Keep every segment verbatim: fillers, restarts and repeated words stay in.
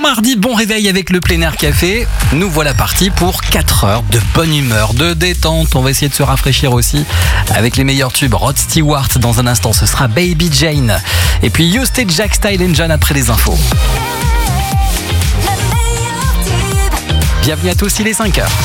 mardi, bon réveil avec le plein air café. Nous voilà partis pour quatre heures de bonne humeur, de détente. On va essayer de se rafraîchir aussi avec les meilleurs tubes. Rod Stewart dans un instant, ce sera Baby Jane. Et puis Youst et Jack Style and John après les infos. Bienvenue à tous, il est cinq heures.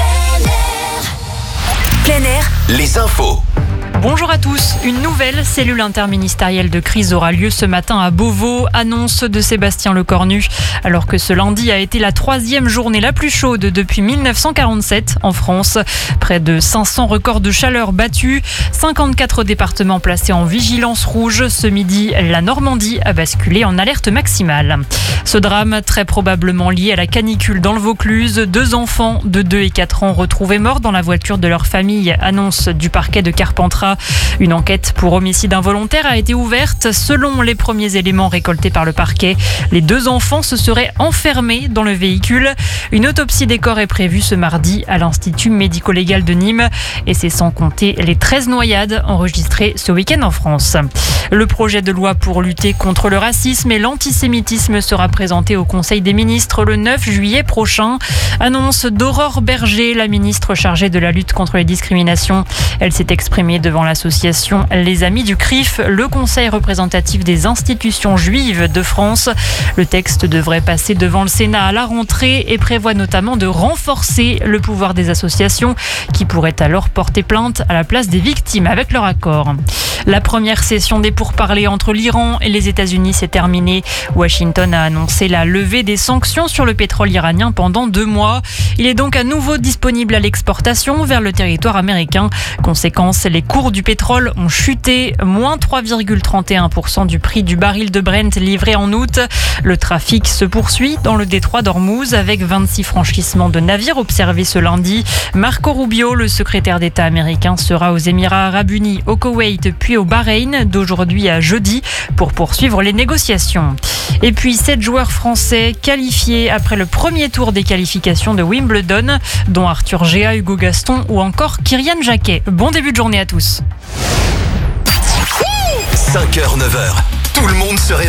Plein air, les infos. Bonjour à tous. Une nouvelle cellule interministérielle de crise aura lieu ce matin à Beauvau, annonce de Sébastien Lecornu. Alors que ce lundi a été la troisième journée la plus chaude depuis mille neuf cent quarante-sept en France. Près de cinq cents records de chaleur battus, cinquante-quatre départements placés en vigilance rouge. Ce midi, la Normandie a basculé en alerte maximale. Ce drame, très probablement lié à la canicule dans le Vaucluse. Deux enfants de deux et quatre ans retrouvés morts dans la voiture de leur famille, annonce du parquet de Carpentras. Une enquête pour homicide involontaire a été ouverte. Selon les premiers éléments récoltés par le parquet, les deux enfants se seraient enfermés dans le véhicule. Une autopsie des corps est prévue ce mardi à l'Institut médico-légal de Nîmes. Et c'est sans compter les treize noyades enregistrées ce week-end en France. Le projet de loi pour lutter contre le racisme et l'antisémitisme sera présenté au Conseil des ministres le neuf juillet prochain. Annonce d'Aurore Berger, la ministre chargée de la lutte contre les discriminations. Elle s'est exprimée devant l'association Les Amis du C R I F, le Conseil représentatif des institutions juives de France. Le texte devrait passer devant le Sénat à la rentrée et prévoit notamment de renforcer le pouvoir des associations qui pourraient alors porter plainte à la place des victimes avec leur accord. La première session des pourparlers entre l'Iran et les États-Unis s'est terminée. Washington a annoncé la levée des sanctions sur le pétrole iranien pendant deux mois. Il est donc à nouveau disponible à l'exportation vers le territoire américain. Conséquence, les cours du pétrole ont chuté, moins trois virgule trente et un pour cent du prix du baril de Brent livré en août. Le trafic se poursuit dans le détroit d'Ormuz avec vingt-six franchissements de navires observés ce lundi. Marco Rubio, le secrétaire d'État américain, sera aux Émirats Arabes Unis, au Koweït puis au Bahreïn d'aujourd'hui à jeudi pour poursuivre les négociations. Et puis sept joueurs français qualifiés après le premier tour des qualifications de Wimbledon, dont Arthur Géa, Hugo Gaston ou encore Kyrian Jacquet. Bon début de journée à tous. cinq heures, neuf heures, tout le monde se réveille.